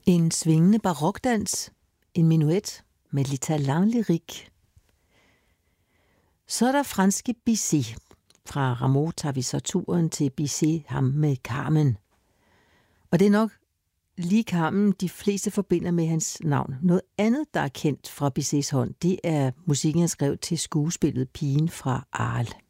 En svingende barokdans, en menuet med l'italien lyrik. Så er der franske Bizet. Fra Rameau tager vi så turen til Bizet, ham med Carmen. Og det er nok lige Carmen, de fleste forbinder med hans navn. Noget andet, der er kendt fra Bizets hånd, det er musikken, han skrev til skuespillet Pigen fra Arles.